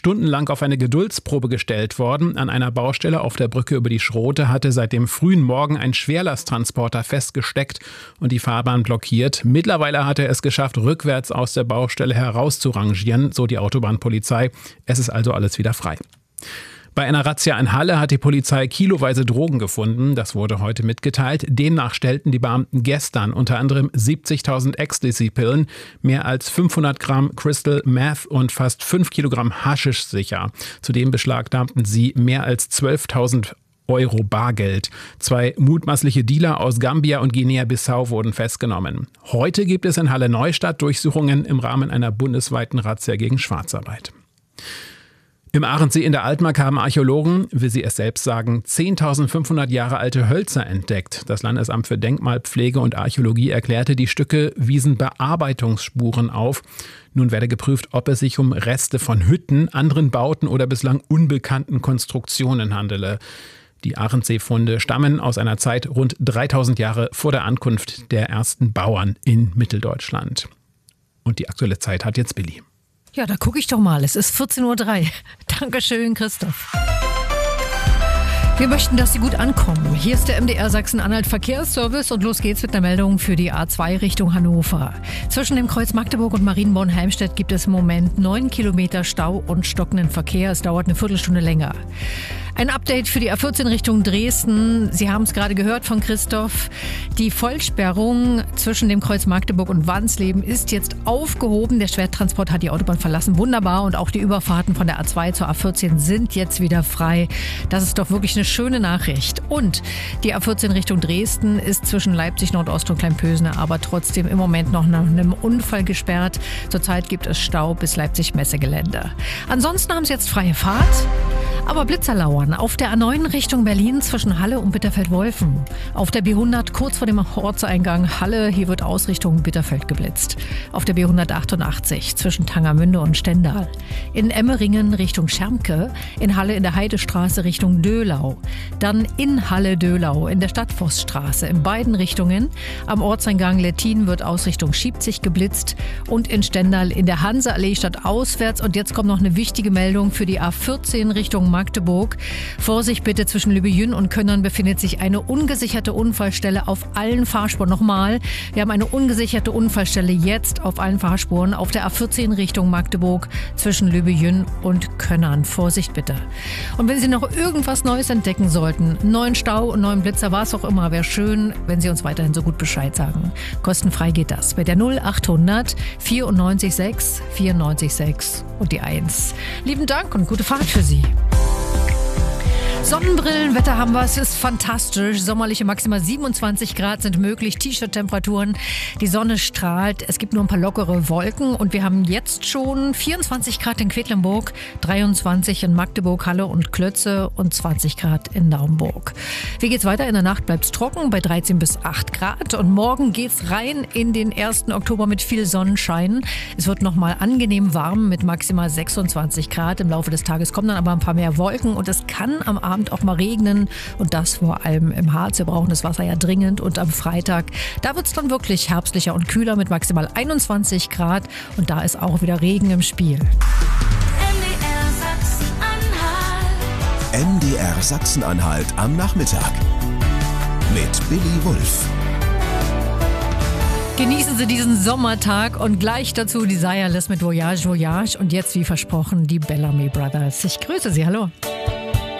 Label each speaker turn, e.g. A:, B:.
A: stundenlang auf eine Geduldsprobe gestellt worden. An einer Baustelle auf der Brücke über die Schrote hatte seit dem frühen Morgen ein Schwerlasttransporter festgesteckt und die Fahrbahn blockiert. Mittlerweile hat er es geschafft, rückwärts aus der Baustelle herauszurangieren, so die Autobahnpolizei. Es ist also alles wieder frei. Bei einer Razzia in Halle hat die Polizei kiloweise Drogen gefunden. Das wurde heute mitgeteilt. Demnach stellten die Beamten gestern unter anderem 70.000 Ecstasy-Pillen, mehr als 500 Gramm Crystal Meth und fast 5 Kilogramm Haschisch sicher. Zudem beschlagnahmten sie mehr als 12.000 Euro Bargeld. 2 mutmaßliche Dealer aus Gambia und Guinea-Bissau wurden festgenommen. Heute gibt es in Halle-Neustadt Durchsuchungen im Rahmen einer bundesweiten Razzia gegen Schwarzarbeit. Im Arendsee in der Altmark haben Archäologen, wie sie es selbst sagen, 10.500 Jahre alte Hölzer entdeckt. Das Landesamt für Denkmalpflege und Archäologie erklärte, die Stücke wiesen Bearbeitungsspuren auf. Nun werde geprüft, ob es sich um Reste von Hütten, anderen Bauten oder bislang unbekannten Konstruktionen handele. Die Arendsee-Funde stammen aus einer Zeit rund 3.000 Jahre vor der Ankunft der ersten Bauern in Mitteldeutschland. Und die aktuelle Zeit hat jetzt Billy.
B: Ja, da gucke ich doch mal. Es ist 14.03 Uhr. Dankeschön, Christoph. Wir möchten, dass Sie gut ankommen. Hier ist der MDR Sachsen-Anhalt Verkehrsservice und los geht's mit einer Meldung für die A2 Richtung Hannover. Zwischen dem Kreuz Magdeburg und Marienborn-Helmstedt gibt es im Moment 9 Kilometer Stau und stockenden Verkehr. Es dauert eine Viertelstunde länger. Ein Update für die A14 Richtung Dresden. Sie haben es gerade gehört von Christoph. Die Vollsperrung zwischen dem Kreuz Magdeburg und Wansleben ist jetzt aufgehoben. Der Schwertransport hat die Autobahn verlassen. Wunderbar. Und auch die Überfahrten von der A2 zur A14 sind jetzt wieder frei. Das ist doch wirklich eine schöne Nachricht. Und die A14 Richtung Dresden ist zwischen Leipzig Nordost und Kleinpösne aber trotzdem im Moment noch nach einem Unfall gesperrt. Zurzeit gibt es Stau bis Leipzig Messegelände. Ansonsten haben Sie jetzt freie Fahrt. Aber Blitzer lauern auf der A9 Richtung Berlin zwischen Halle und Bitterfeld-Wolfen. Auf der B100 kurz vor dem Ortseingang Halle, hier wird Ausrichtung Bitterfeld geblitzt. Auf der B188 zwischen Tangermünde und Stendal. In Emmeringen Richtung Schermke, in Halle in der Heidestraße Richtung Döhlau. Dann in Halle-Döhlau in der Stadtforststraße in beiden Richtungen. Am Ortseingang Lettin wird Ausrichtung Schiebzig geblitzt und in Stendal in der Hanseallee stadtauswärts. Und jetzt kommt noch eine wichtige Meldung für die A14 Richtung Magdeburg. Vorsicht bitte, zwischen Lübejün und Könnern befindet sich eine ungesicherte Unfallstelle auf allen Fahrspuren. Nochmal, wir haben eine ungesicherte Unfallstelle jetzt auf allen Fahrspuren auf der A14 Richtung Magdeburg zwischen Lübejün und Könnern. Vorsicht bitte. Und wenn Sie noch irgendwas Neues entdecken sollten, neuen Stau, neuen Blitzer, was auch immer, wäre schön, wenn Sie uns weiterhin so gut Bescheid sagen. Kostenfrei geht das bei der 0800 94 6 94 6 und die 1. Lieben Dank und gute Fahrt für Sie. Sonnenbrillenwetter haben wir, es ist fantastisch. Sommerliche maximal 27 Grad sind möglich, T-Shirt-Temperaturen, die Sonne strahlt, es gibt nur ein paar lockere Wolken und wir haben jetzt schon 24 Grad in Quedlinburg, 23 in Magdeburg, Halle und Klötze und 20 Grad in Naumburg. Wie geht's weiter? In der Nacht bleibt's trocken bei 13 bis 8 Grad und morgen geht's rein in den 1. Oktober mit viel Sonnenschein. Es wird nochmal angenehm warm mit maximal 26 Grad. Im Laufe des Tages kommen dann aber ein paar mehr Wolken und es kann am Abend auch mal regnen und das vor allem im Harz. Wir brauchen das Wasser ja dringend und am Freitag, da wird es dann wirklich herbstlicher und kühler mit maximal 21 Grad und da ist auch wieder Regen im Spiel.
C: MDR Sachsen-Anhalt am Nachmittag mit Billy Wulff.
B: Genießen Sie diesen Sommertag und gleich dazu Desireless mit Voyage Voyage und jetzt wie versprochen die Bellamy Brothers. Ich grüße Sie, hallo.